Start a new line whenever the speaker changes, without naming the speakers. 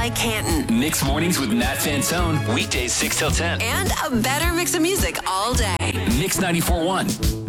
Mike Canton.
Mix mornings with Matt Fantone. Weekdays 6 till 10.
And a better mix of music all day.
Mix 94.1.